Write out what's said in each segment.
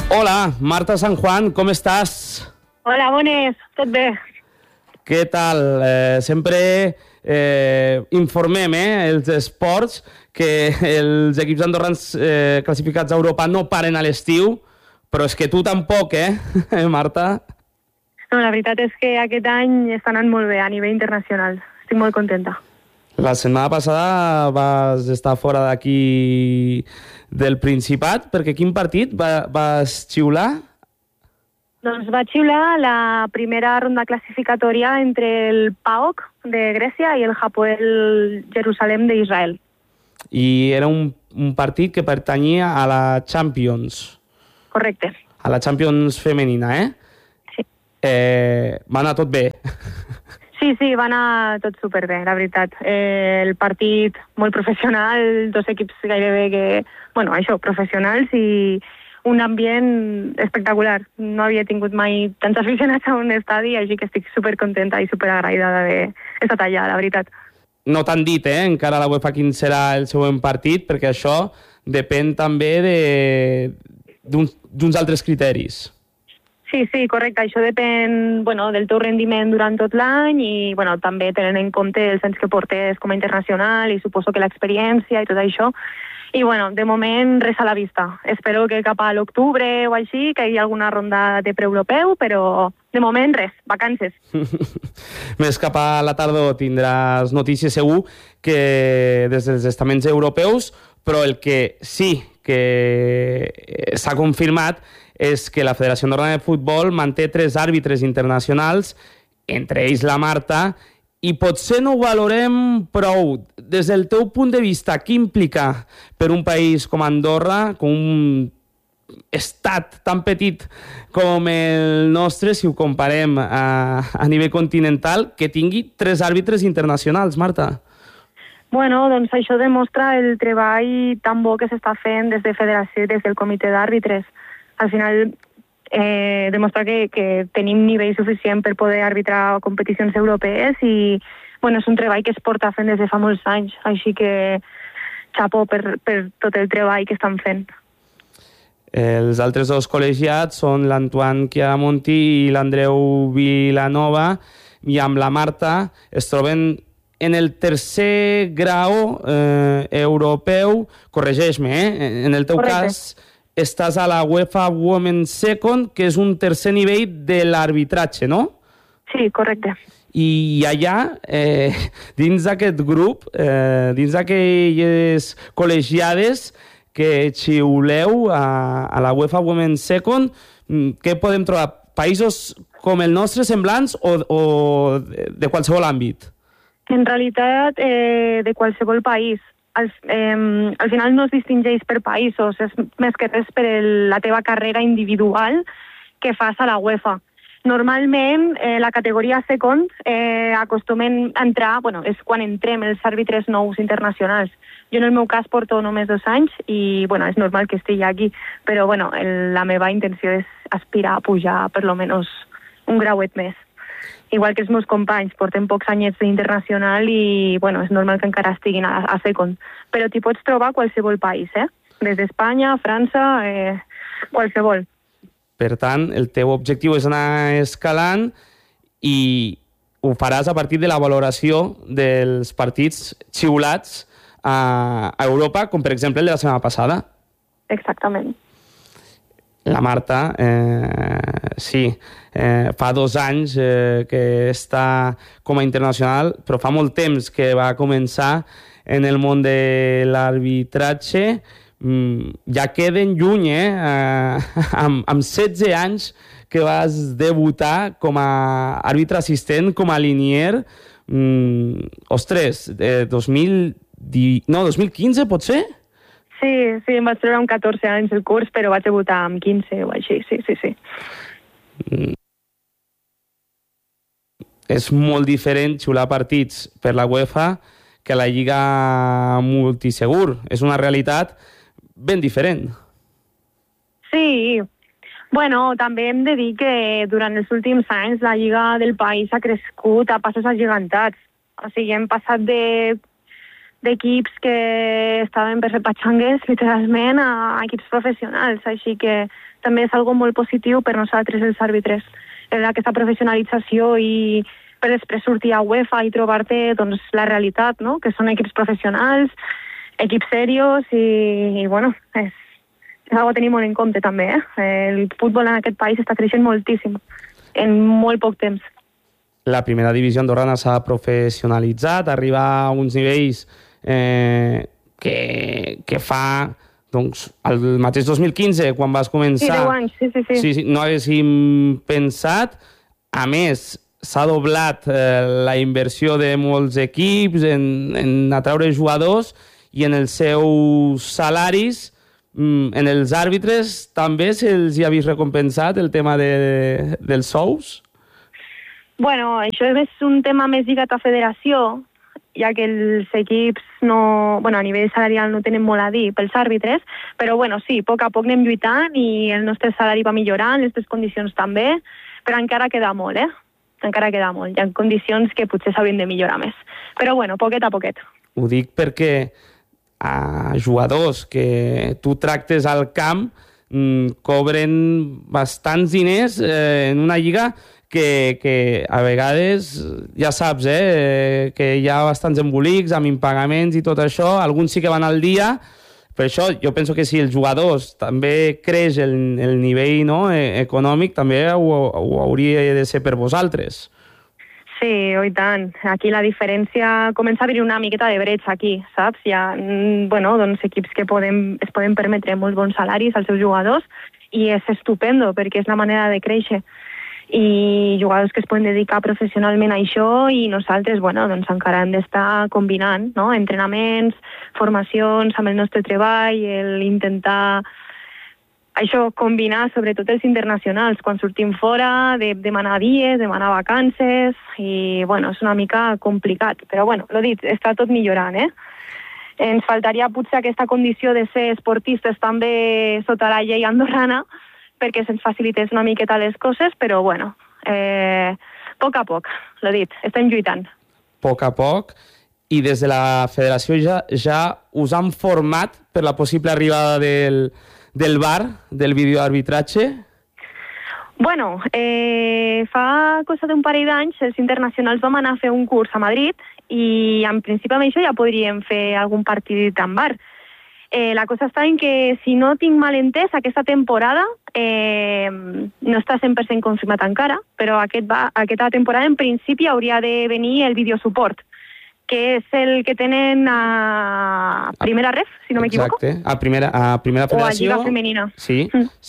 Hola, Marta San Juan, com estàs? Hola, bones, tot bé? Què tal? Sempre informem els esports que els equips andorrans classificats a Europa no paren a l'estiu, però és que tu tampoc, Marta? No, la veritat és que aquest any està anant molt bé a nivell internacional. Estic molt contenta. La setmana passada vas estar fora d'aquí del Principat, perquè quin partit vas xiular? Doncs va xiular la primera ronda classificatòria entre el PAOK de Grècia i el Hapoel Jerusalem d'Israel. I era un partit que pertanyia a la Champions. Correcte. A la Champions femenina, Sí. Va anar tot bé. Sí, va anar tot superbé, la veritat. El partit molt professional, dos equips gairebé que, professionals i un ambient espectacular. No havia tingut mai tants aficionats a un estadi, així que estic supercontenta i superagraïda d'haver estat allà, la veritat. No t'han dit, encara la UEFA quin serà el següent partit, perquè això depèn també d'uns altres criteris. Sí, correcte. Això depèn del teu rendiment durant tot l'any i també tenint en compte els anys que portes com a internacional i suposo que l'experiència i tot això. I de moment res a la vista. Espero que cap a l'octubre o així que hi hagi alguna ronda de preeuropeu, però de moment res, vacances. Més cap a la tardor tindràs notícies segur que des dels estaments europeus, però el que sí que s'ha confirmat és que la Federació Andorrana de Futbol manté 3 àrbitres internacionals, entre ells la Marta, i potser no ho valorem prou. Des del teu punt de vista, què implica per un país com Andorra, com un estat tan petit com el nostre, si ho comparem a nivell continental, que tingui 3 àrbitres internacionals, Marta? Doncs això demostra el treball tan bo que s'està fent des de Federació i des del comitè d'àrbitres. Al final demostra que tenim nivell suficient per poder arbitrar competicions europees i és un treball que es porta fent des de fa molts anys, així que xapó per tot el treball que estan fent. Els altres dos col·legiats són l'Antoine Chiaramonti i l'Andreu Vilanova, i amb la Marta es troben en el tercer grau europeu. Corregeix-me, en el teu Correcte. cas estàs a la UEFA Women's Second, que és un tercer nivell de l'arbitratge, no? Sí, correcte. I allà, dins d'aquest grup, dins d'aquelles col·legiades que xiuleu a la UEFA Women's Second, què podem trobar? Països com el nostre, semblants, o de qualsevol àmbit? En realitat, de qualsevol país. Al final no es distingeix per països, és més que res per la teva carrera individual que fas a la UEFA. Normalment, la categoria second acostumen a entrar, és quan entrem els àrbitres nous internacionals. Jo en el meu cas porto només 2 anys i és normal que estigui aquí, però la meva intenció és aspirar a pujar per lo menos un grauet més. Igual que els meus companys, porten pocs anyets d'internacional i és normal que encara estiguin a second. Però t'hi pots trobar a qualsevol país, des d'Espanya, França, qualsevol. Per tant, el teu objectiu és anar escalant i ho faràs a partir de la valoració dels partits xiulats a Europa, com per exemple el de la setmana passada. Exactament. La Marta, fa 2 anys que està com a internacional, però fa molt temps que va començar en el món de l'arbitratge. Ja queden lluny, amb 16 anys que vas debutar com a àrbitre assistent, com a linier. 2015 pot ser? Sí, em vaig treure amb 14 anys el curs, però vaig debutar amb 15 o així, sí. És molt diferent xiular partits per la UEFA que la Lliga Multisegur. És una realitat ben diferent. Sí. També hem de dir que durant els últims anys la Lliga del país ha crescut a passos agigantats. O sigui, hem passat de d'equips que estaven per ser patxangues literalment a equips professionals, així que també és algo molt positiu per nosaltres els àrbitres, aquesta professionalització i per després sortir a UEFA i trobar-te doncs, la realitat, no? Que són equips professionals, equips serios i bueno, és algo a tenir molt en compte també. El futbol en aquest país està creixent moltíssim, en molt poc temps. La primera divisió andorrana s'ha professionalitzat, arriba a uns nivells que fa doncs, el mateix 2015, quan vas començar... Sí, 10 anys, sí. No haguéssim pensat. A més, s'ha doblat la inversió de molts equips en atraure jugadors i en els seus salaris, en els àrbitres també se'ls ha vist recompensat el tema dels sous? Bueno, això és un tema més lligat a federació, ja que els equips a nivell salarial no tenen molt a dir pels àrbitres, però bueno, sí, a poc anem lluitant i el nostre salari va millorant, les nostres condicions també, però encara queda molt, encara queda molt. Hi ha condicions que potser s'haurien de millorar més. Però bueno, poquet a poquet. Ho dic perquè a jugadors que tu tractes al camp cobren bastants diners en una lliga que a vegades, ja saps, que hi ha bastants embolics amb impagaments i tot això, alguns sí que van al dia. Per això jo penso que si els jugadors també creix el nivell econòmic, també ho hauria de ser per vosaltres. Sí, i tant. Aquí la diferència comença a haver una miqueta de bretxa aquí, saps? Hi ha doncs, equips que es poden permetre molts bons salaris als seus jugadors i és estupendo perquè és la manera de créixer. I jugadors que es poden dedicar professionalment a això i nosaltres, doncs encara hem d'estar combinant, no? Entrenaments, formacions amb el nostre treball, intentar això, combinar sobretot els internacionals, quan sortim fora, de demanar dies, demanar vacances, i és una mica complicat, però lo dit, està tot millorant, Ens faltaria potser aquesta condició de ser esportistes també sota la llei andorrana, perquè se'ns facilités una miqueta les coses, però poc a poc, l'he dit, estem lluitant. Poc a poc, i des de la federació ja us han format per la possible arribada del VAR, del videoarbitratge? Fa cosa d'un parell d'anys els internacionals vam anar a fer un curs a Madrid i en principi amb això ja podríem fer algun partit amb VAR. La cosa està en que, si no tinc mal entès, aquesta temporada no està 100% confirmat encara, però aquesta temporada en principi hauria de venir el videosuport, que és el que tenen a Primera Ref, si no m'equivoco. Exacte, a Primera Federació. O a Lliga Femenina. Sí.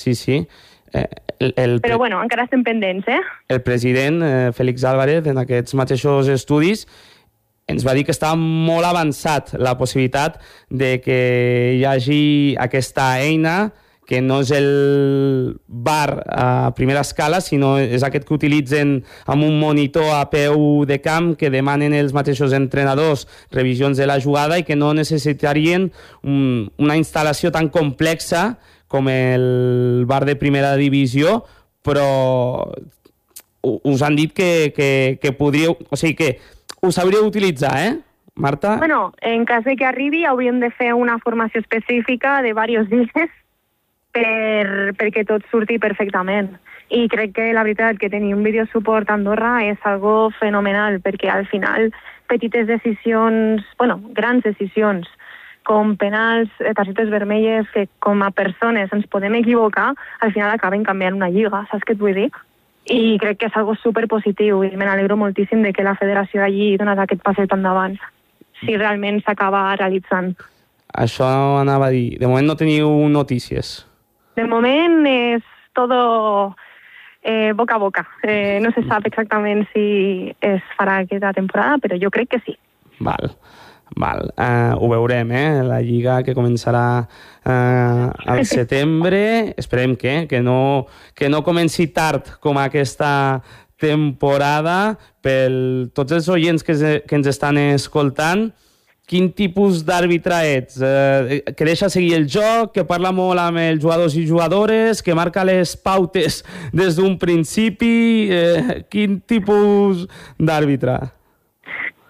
Però encara estem pendents, El president, Félix Álvarez, en aquests mateixos estudis, ens va dir que estava molt avançat la possibilitat de que hi hagi aquesta eina, que no és el VAR a primera escala, sinó és aquest que utilitzen amb un monitor a peu de camp, que demanen els mateixos entrenadors revisions de la jugada i que no necessitarien una instal·lació tan complexa com el VAR de primera divisió, però us han dit que podríeu... O sigui, que ho sabríeu utilitzar, Marta? En cas de que arribi, hauríem de fer una formació específica de diversos dies perquè tot surti perfectament. I crec que la veritat que tenir un videosuport a Andorra és algo fenomenal, perquè al final petites decisions, grans decisions, com penals, targetes vermelles, que com a persones ens podem equivocar, al final acaben canviant una lliga, saps què et vull dir? I crec que és algo superpositiu i me n'alegro moltíssim de que la federació hagi donat aquest passet endavant, si realment s'acaba realitzant. Això anava a dir. De moment no teniu notícies. De moment és todo boca a boca. No se sap exactament si es farà aquesta temporada, però jo crec que sí. Val. Ho veurem, la Lliga que començarà al setembre. Esperem que no comenci tard com aquesta temporada. Per tots els oients que ens estan escoltant, quin tipus d'àrbitre ets? Que deixa seguir el joc, que parla molt amb els jugadors i jugadores, que marca les pautes des d'un principi? Quin tipus d'àrbitre?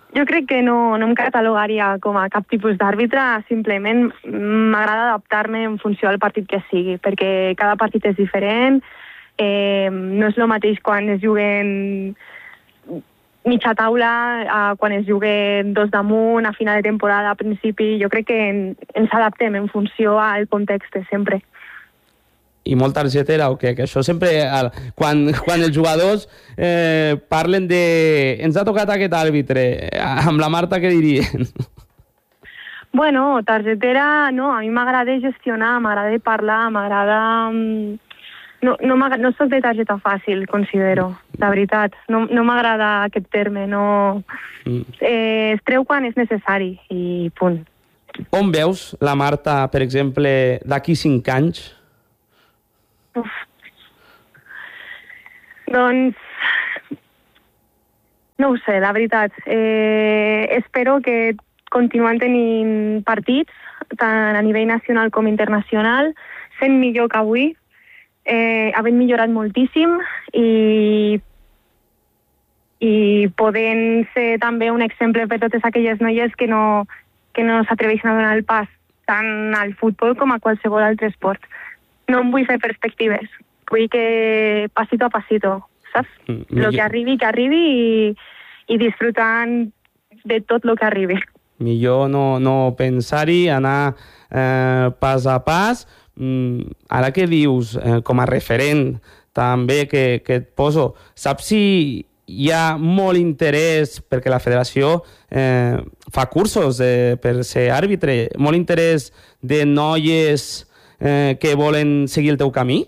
Jo crec que no em catalogaria com a cap tipus d'àrbitre, simplement m'agrada adaptar-me en funció del partit que sigui, perquè cada partit és diferent, no és el mateix quan es juguen mitja taula, quan es juguen dos damunt, a final de temporada, a principi. Jo crec que ens adaptem en funció al context, sempre. I molt targetera o què? Que això sempre, quan els jugadors parlen de ens ha tocat aquest àrbitre, amb la Marta què dirien? Bueno, targetera, no, a mi m'agrada gestionar, m'agrada parlar, m'agrada... No soc de targeta fàcil, considero, la veritat. No m'agrada aquest terme, no... Es treu quan és necessari i punt. On veus la Marta, per exemple, d'aquí 5 anys? Uf. Doncs no ho sé, la veritat. Espero que continuem tenint partits, tant a nivell nacional com internacional, sent millor que avui, havent millorat moltíssim i podent ser també un exemple per totes aquelles noies que no s'atreveixen a donar el pas tant al futbol com a qualsevol altre esport. No em vull fer perspectives, vull que passito a passito, saps? El que arribi i disfrutant de tot el que arribi. Millor no pensar-hi, anar pas a pas. Ara que dius, com a referent també que et poso, saps si hi ha molt interès, perquè la federació fa cursos per ser àrbitre, molt interès de noies que volen seguir el teu camí?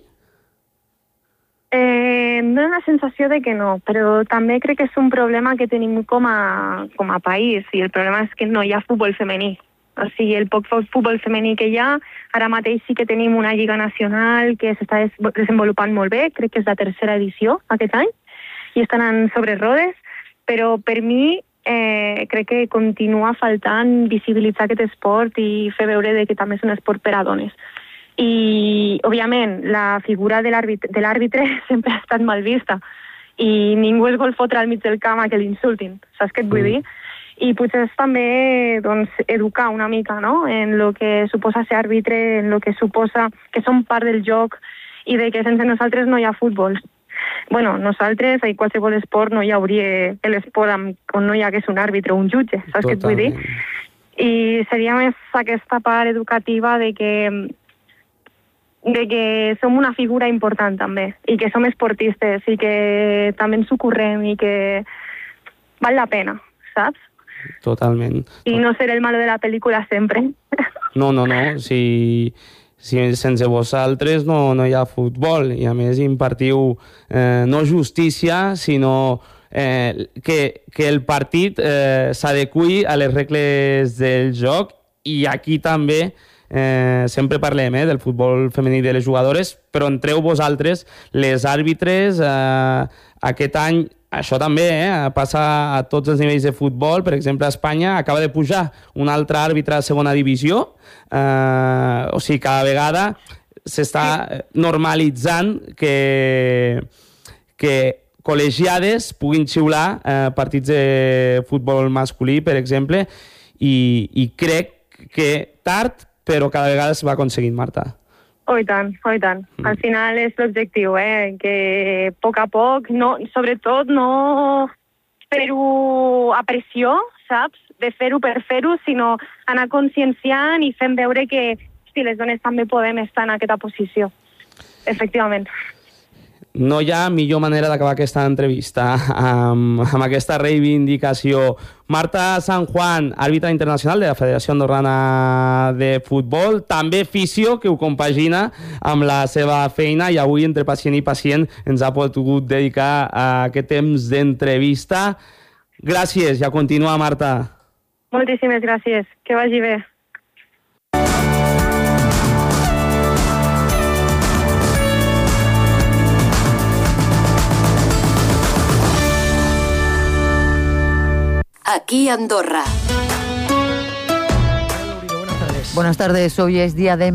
Em dóna la sensació de que no, però també crec que és un problema que tenim com a país, i el problema és que no hi ha futbol femení. O sigui, el poc futbol femení que hi ha, ara mateix sí que tenim una lliga nacional que s'està desenvolupant molt bé, crec que és la 3a edició aquest any, i estan en sobre rodes, però per mi crec que continua faltant visibilitzar aquest esport i fer veure que també és un esport per a dones. I, òbviament, la figura de l'àrbitre sempre ha estat mal vista i ningú es vol fotre al mig del camp a que l'insultin, saps què et vull dir? I potser és també educar una mica, no?, en el que suposa ser àrbitre, en el que suposa que som part del joc i de que sense nosaltres no hi ha futbol. Bueno, nosaltres, a qualsevol esport, no hi hauria l'esport on no hi hagués un àrbitre o un jutge, saps què et vull dir? I seria més aquesta part educativa de que som una figura important també, i que som esportistes, i que també ens ho correm, i que val la pena, saps? Totalment. I no ser el malo de la pel·lícula sempre. No. Si sense vosaltres no hi ha futbol, i a més impartiu no justícia, sinó que el partit s'adequi a les regles del joc, i aquí també sempre parlem del futbol femení de les jugadores, però entreu vosaltres, les àrbitres, aquest any. Això també passa a tots els nivells de futbol. Per exemple, a Espanya acaba de pujar un altre àrbitre a segona divisió. O sigui, cada vegada s'està normalitzant que col·legiades puguin xiular partits de futbol masculí, per exemple, i crec que tard, però cada vegada es va aconseguint, Marta. Oh, i tant. Al final és l'objectiu, que a poc, sobretot no fer-ho a pressió, saps? De fer-ho per fer-ho, sinó anar conscienciant i fent veure que les dones també podem estar en aquesta posició. Efectivament. No hi ha millor manera d'acabar aquesta entrevista amb aquesta reivindicació. Marta San Juan, àrbitre internacional de la Federació Andorrana de Futbol, també fisio, que ho compagina amb la seva feina, i avui, entre pacient i pacient, ens ha pogut dedicar a aquest temps d'entrevista. Gràcies, i a continuar, Marta. Moltíssimes gràcies. Que vagi bé. Aquí Andorra. Buenas tardes. Buenas tardes, hoy es día de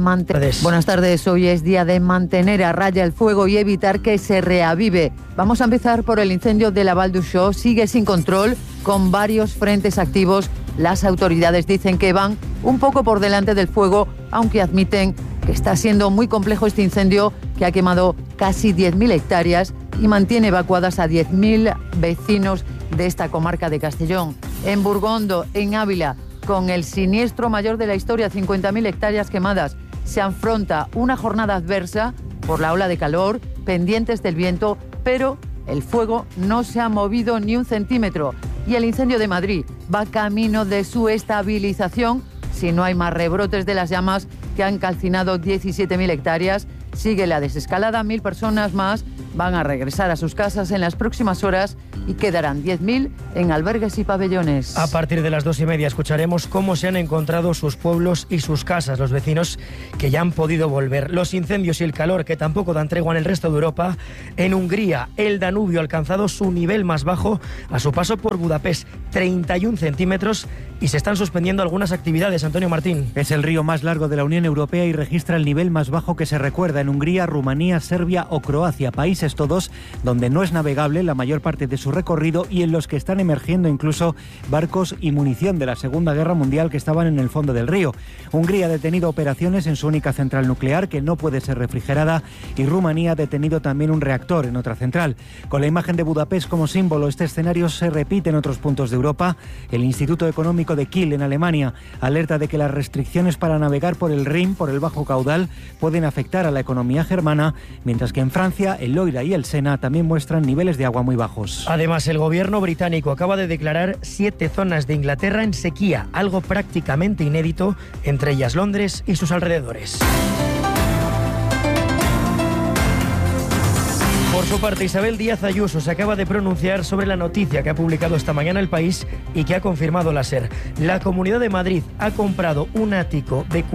mantener a raya el fuego y evitar que se reavive. Vamos a empezar por el incendio de la Val d'Uixó. Sigue sin control, con varios frentes activos. Las autoridades dicen que van un poco por delante del fuego, aunque admiten que está siendo muy complejo este incendio que ha quemado casi 10.000 hectáreas y mantiene evacuadas a 10.000 vecinos de esta comarca de Castellón. En Burgondo, en Ávila, con el siniestro mayor de la historia, 50.000 hectáreas quemadas, se afronta una jornada adversa por la ola de calor, pendientes del viento, pero el fuego no se ha movido ni un centímetro. Y el incendio de Madrid va camino de su estabilización si no hay más rebrotes de las llamas que han calcinado 17.000 hectáreas. Sigue la desescalada, 1.000 personas más van a regresar a sus casas en las próximas horas y quedarán 10.000 en albergues y pabellones. A partir de las 2:30 escucharemos cómo se han encontrado sus pueblos y sus casas, los vecinos que ya han podido volver. Los incendios y el calor que tampoco dan tregua en el resto de Europa. En Hungría, el Danubio ha alcanzado su nivel más bajo a su paso por Budapest, 31 centímetros, y se están suspendiendo algunas actividades. Antonio Martín. Es el río más largo de la Unión Europea y registra el nivel más bajo que se recuerda en Hungría, Rumanía, Serbia o Croacia, países todos donde no es navegable la mayor parte de su recorrido y en los que están emergiendo incluso barcos y munición de la Segunda Guerra Mundial que estaban en el fondo del río. Hungría ha detenido operaciones en su única central nuclear que no puede ser refrigerada y Rumanía ha detenido también un reactor en otra central. Con la imagen de Budapest como símbolo, este escenario se repite en otros puntos de Europa. El Instituto Económico de Kiel en Alemania alerta de que las restricciones para navegar por el Rin, por el bajo caudal, pueden afectar a la economía germana, mientras que en Francia el Loira y el Sena también muestran niveles de agua muy bajos. Además, el gobierno británico acaba de declarar 7 zonas de Inglaterra en sequía, algo prácticamente inédito, entre ellas Londres y sus alrededores. Por su parte, Isabel Díaz Ayuso se acaba de pronunciar sobre la noticia que ha publicado esta mañana El País y que ha confirmado la SER. La Comunidad de Madrid ha comprado un ático de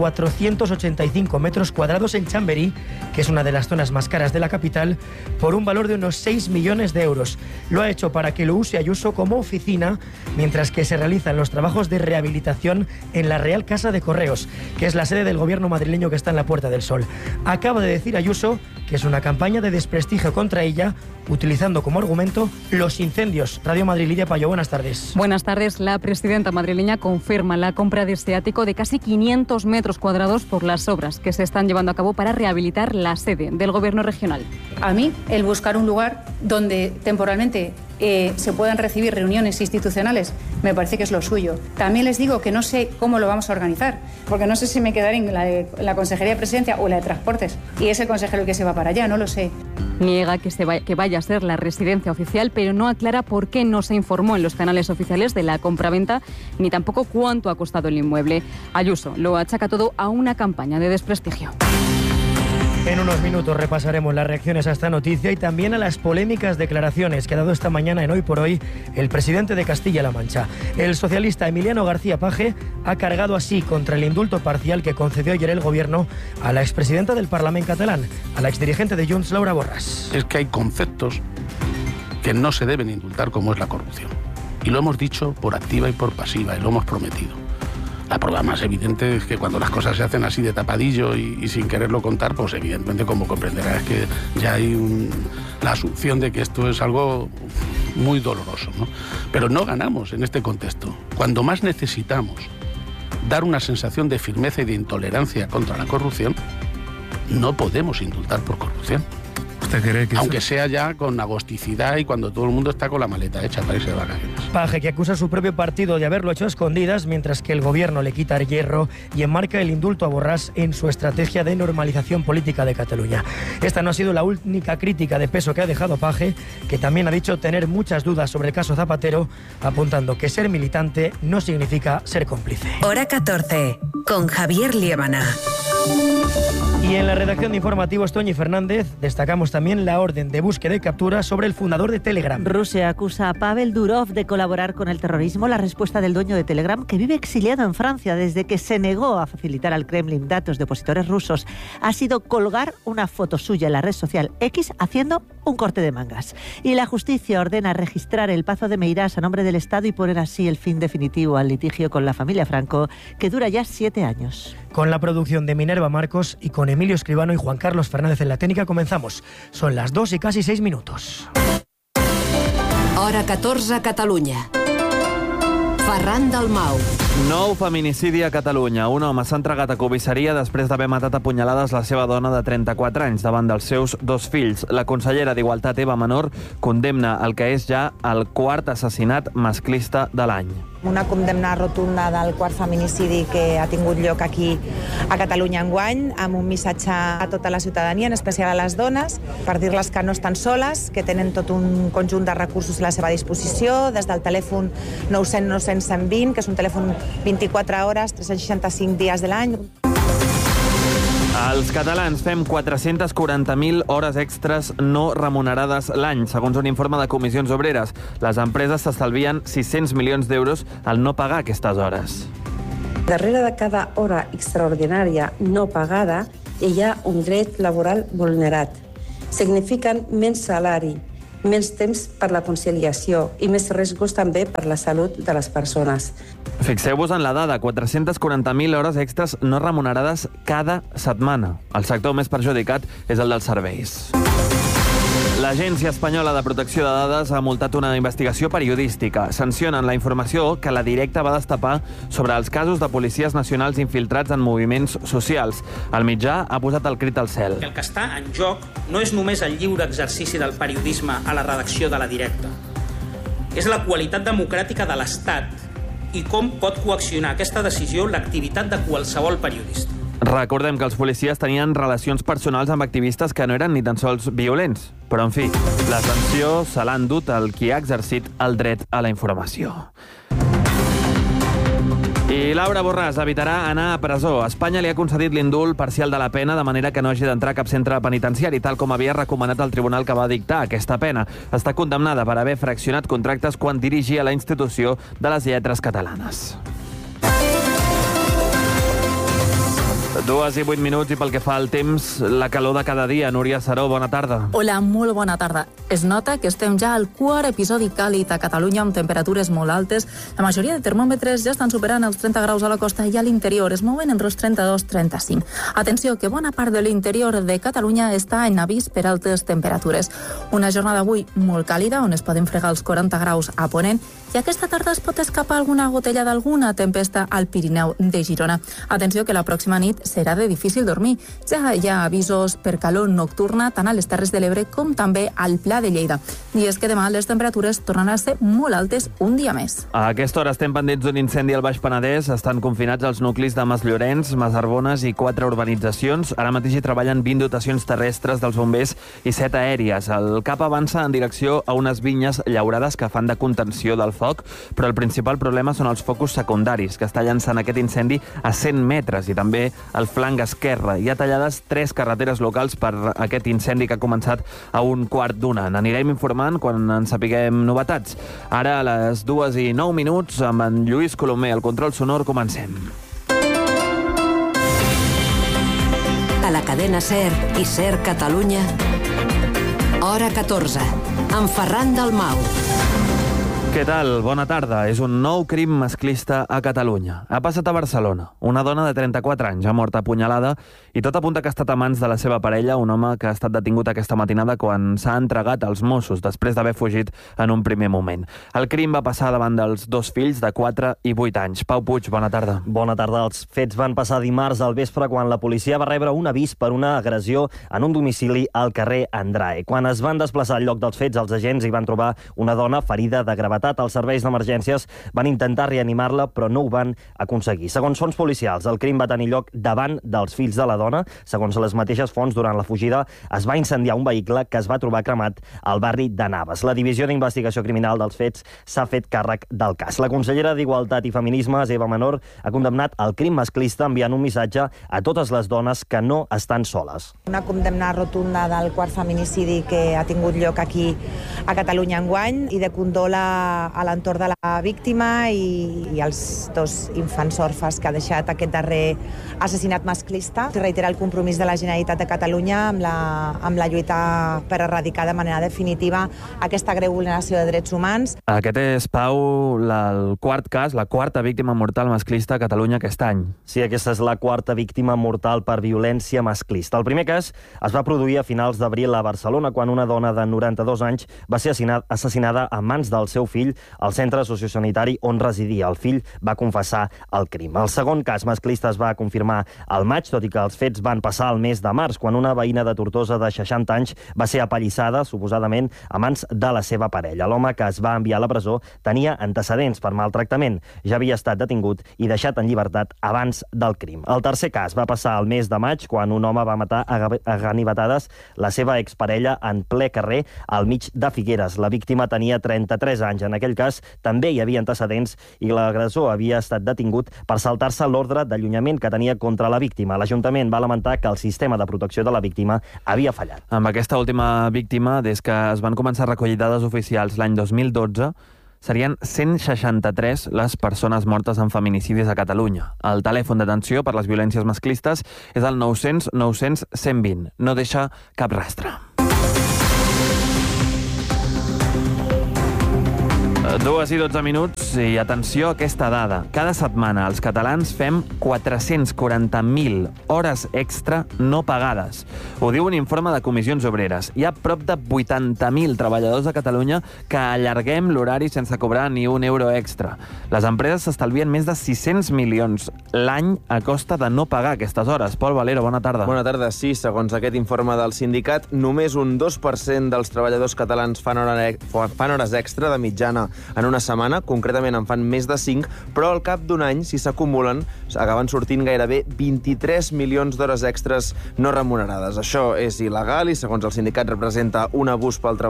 485 metros cuadrados en Chamberí, que es una de las zonas más caras de la capital, por un valor de unos 6 millones de euros. Lo ha hecho para que lo use Ayuso como oficina, mientras que se realizan los trabajos de rehabilitación en la Real Casa de Correos, que es la sede del gobierno madrileño que está en la Puerta del Sol. Acaba de decir Ayuso que es una campaña de desprestigio contra ella, utilizando como argumento los incendios. Radio Madrid, Lidia Payo, buenas tardes. Buenas tardes. La presidenta madrileña confirma la compra de este ático de casi 500 metros cuadrados por las obras que se están llevando a cabo para rehabilitar la sede del gobierno regional. A mí, el buscar un lugar donde temporalmente se puedan recibir reuniones institucionales, me parece que es lo suyo. También les digo que no sé cómo lo vamos a organizar, porque no sé si me quedaré en la Consejería de Presidencia o en la de Transportes, y es el consejero el que se va para allá, no lo sé. Niega que vaya a ser la residencia oficial, pero no aclara por qué no se informó en los canales oficiales de la compraventa, ni tampoco cuánto ha costado el inmueble. Ayuso lo achaca todo a una campaña de desprestigio. En unos minutos repasaremos las reacciones a esta noticia y también a las polémicas declaraciones que ha dado esta mañana en Hoy por Hoy el presidente de Castilla-La Mancha. El socialista Emiliano García Paje ha cargado así contra el indulto parcial que concedió ayer el gobierno a la expresidenta del Parlamento catalán, a la exdirigente de Junts, Laura Borràs. Es que hay conceptos que no se deben indultar, como es la corrupción. Y lo hemos dicho por activa y por pasiva, y lo hemos prometido. La prueba más evidente es que cuando las cosas se hacen así de tapadillo y sin quererlo contar, pues evidentemente, como comprenderás, es que ya hay la asunción de que esto es algo muy doloroso, ¿no? Pero no ganamos en este contexto. Cuando más necesitamos dar una sensación de firmeza y de intolerancia contra la corrupción, no podemos indultar por corrupción. ¿Usted cree que aunque sea ya con agosticidad y cuando todo el mundo está con la maleta hecha para irse de vacaciones? Paje, que acusa a su propio partido de haberlo hecho a escondidas, mientras que el gobierno le quita el hierro y enmarca el indulto a Borràs en su estrategia de normalización política de Cataluña. Esta no ha sido la única crítica de peso que ha dejado Paje, que también ha dicho tener muchas dudas sobre el caso Zapatero, apuntando que ser militante no significa ser cómplice. Hora 14, con Javier Liébana. Y en la redacción de Informativos, Toñi Fernández, destacamos también la orden de búsqueda y captura sobre el fundador de Telegram. Rusia acusa a Pavel Durov de colaborar con el terrorismo. La respuesta del dueño de Telegram, que vive exiliado en Francia desde que se negó a facilitar al Kremlin datos de opositores rusos, ha sido colgar una foto suya en la red social X haciendo un corte de mangas. Y la justicia ordena registrar el Pazo de Meirás a nombre del Estado y poner así el fin definitivo al litigio con la familia Franco, que dura ya 7 años. Con la producción de Minerva Marcos y con Emilio Escribano y Juan Carlos Fernández en la técnica comenzamos. Son las 2 y casi 6 minutos. Hora 14 a Catalunya. Ferran Dalmau. Nou feminicidi a Catalunya. Un home s'ha entregat a comissaria després d'haver matat a punyalades la seva dona de 34 anys davant dels seus 2 fills. La consellera d'Igualtat, Eva Menor, condemna el que és ja el 4è assassinat masclista de l'any. Una condemna rotunda del 4è feminicidi que ha tingut lloc aquí a Catalunya enguany, amb un missatge a tota la ciutadania, en especial a les dones, per dir-les que no estan soles, que tenen tot un conjunt de recursos a la seva disposició, des del telèfon 900 900 120, que és un telèfon 24 hores, 365 dies de l'any. Els catalans fem 440.000 hores extres no remunerades l'any, segons un informe de Comissions Obreres. Les empreses s'estalvien 600 milions d'euros al no pagar aquestes hores. Darrere de cada hora extraordinària no pagada hi ha un dret laboral vulnerat. Signifiquen menys salari, menys temps per la conciliació i més riscos també per la salut de les persones. Fixeu-vos en la dada, 440.000 hores extres no remunerades cada setmana. El sector més perjudicat és el dels serveis. L'Agència Espanyola de Protecció de Dades ha multat una investigació periodística. Sancionen la informació que la Directa va destapar sobre els casos de policies nacionals infiltrats en moviments socials. El mitjà ha posat el crit al cel. El que està en joc no és només el lliure exercici del periodisme a la redacció de la Directa. És la qualitat democràtica de l'Estat i com pot coaccionar aquesta decisió l'activitat de qualsevol periodista. Recordem que els policies tenien relacions personals amb activistes que no eren ni tan sols violents. Però, en fi, la sanció se l'ha endut el qui ha exercit el dret a la informació. I Laura Borràs evitarà anar a presó. Espanya li ha concedit l'indult parcial de la pena de manera que no hagi d'entrar a cap centre penitenciari, tal com havia recomanat el tribunal que va dictar aquesta pena. Està condemnada per haver fraccionat contractes quan dirigia la institució de les lletres catalanes. 2 i 8 minuts i pel que fa al temps, la calor de cada dia. Núria Saró, bona tarda. Hola, molt bona tarda. Es nota que estem ja al quart episodi càlid a Catalunya amb temperatures molt altes. La majoria de termòmetres ja estan superant els 30 graus a la costa i a l'interior es mouen entre els 32 i 35. Atenció, que bona part de l'interior de Catalunya està en avís per altes temperatures. Una jornada avui molt càlida, on es poden fregar els 40 graus a Ponent, i aquesta tarda es pot escapar alguna gotella d'alguna tempesta al Pirineu de Girona. Atenció, que la pròxima nit serà de difícil dormir. Ja hi ha avisos per calor nocturna tant a les Terres de l'Ebre com també al Pla de Lleida. I és que demà les temperatures tornaran a ser molt altes un dia més. A aquesta hora estem pendents d'un incendi al Baix Penedès. Estan confinats els nuclis de Masllorenç, Masarbones i 4 urbanitzacions. Ara mateix hi treballen 20 dotacions terrestres dels bombers i 7 aèries. El CAP avança en direcció a unes vinyes llaurades que fan de contenció del foc, però el principal problema són els focus secundaris, que està llançant aquest incendi a 100 metres, i també al flanc esquerre. Hi ha tallades 3 carreteres locals per aquest incendi que ha començat a 1:15. N'anirem informant quan en sapiguem novetats. Ara, a les 2 i 9 minuts, amb en Lluís Colomer, al control sonor, comencem. A la cadena SER i SER Catalunya, hora 14, amb Ferran Dalmau. Què tal? Bona tarda. És un nou crim masclista a Catalunya. Ha passat a Barcelona. Una dona de 34 anys ha mort apunyalada i tot apunta que ha estat a mans de la seva parella, un home que ha estat detingut aquesta matinada quan s'ha entregat als Mossos després d'haver fugit en un primer moment. El crim va passar davant dels 2 fills de 4 i 8 anys. Pau Puig, bona tarda. Bona tarda. Els fets van passar dimarts al vespre quan la policia va rebre un avís per una agressió en un domicili al carrer Andrae. Quan es van desplaçar al lloc dels fets, els agents hi van trobar una dona ferida de gravetat gravetat. Els serveis d'emergències van intentar reanimar-la, però no ho van aconseguir. Segons fonts policials, el crim va tenir lloc davant dels fills de la dona. Segons les mateixes fonts, durant la fugida es va incendiar un vehicle que es va trobar cremat al barri de Navas. La Divisió d'Investigació Criminal dels Fets s'ha fet càrrec del cas. La consellera d'Igualtat i Feminismes, Eva Menor, ha condemnat el crim masclista enviant un missatge a totes les dones que no estan soles. Una condemna rotunda del quart feminicidi que ha tingut lloc aquí a Catalunya enguany i de condol a l'entorn de la víctima i als dos infants orfes que ha deixat aquest darrer assassinat masclista. Reitera el compromís de la Generalitat de Catalunya amb la lluita per erradicar de manera definitiva aquesta greu vulneració de drets humans. Aquest és, Pau, el quart cas, la quarta víctima mortal masclista a Catalunya aquest any. Sí, aquesta és la quarta víctima mortal per violència masclista. El primer cas es va produir a finals d'abril a Barcelona, quan una dona de 92 anys va ser assassinada a mans del seu fill al centre sociosanitari on residia. El fill va confessar el crim. El segon cas masclista es va confirmar al maig, tot i que els fets van passar al mes de març, quan una veïna de Tortosa de 60 anys va ser apallissada, suposadament, a mans de la seva parella. L'home que es va enviar a la presó tenia antecedents per maltractament. Ja havia estat detingut i deixat en llibertat abans del crim. El tercer cas va passar al mes de maig, quan un home va matar a ganivetades la seva exparella en ple carrer al mig de Figueres. La víctima tenia 33 anys. En aquell cas també hi havia antecedents i l'agressor havia estat detingut per saltar-se l'ordre d'allunyament que tenia contra la víctima. L'Ajuntament va lamentar que el sistema de protecció de la víctima havia fallat. Amb aquesta última víctima, des que es van començar a recollir dades oficials l'any 2012, serien 163 les persones mortes en feminicidis a Catalunya. El telèfon d'atenció per les violències masclistes és el 900 900 120. No deixa cap rastre. 2:12 i atenció a aquesta dada. Cada setmana els catalans fem 440.000 hores extra no pagades. Ho diu un informe de Comissions Obreres. Hi ha prop de 80.000 treballadors a Catalunya que allarguem l'horari sense cobrar ni un euro extra. Les empreses s'estalvien més de 600 milions l'any a costa de no pagar aquestes hores. Pol Valero, bona tarda. Bona tarda. Sí, segons aquest informe del sindicat, només un 2% dels treballadors catalans fan hores extra de mitjana en una setmana, concretament en fan més de 5, però al cap d'un any, si s'acumulen, acaben sortint gairebé 23 milions d'hores extres no remunerades. Això és il·legal i, segons el sindicat, representa un abús pel treball